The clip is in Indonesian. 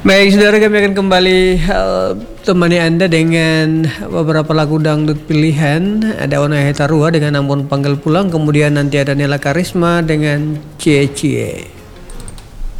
Baik, saudara, kami akan kembali temani Anda dengan beberapa lagu dangdut pilihan. Ada Ona Hetarua dengan Ampun Panggil Pulang, kemudian nanti ada Nela Karisma dengan Cie Cie.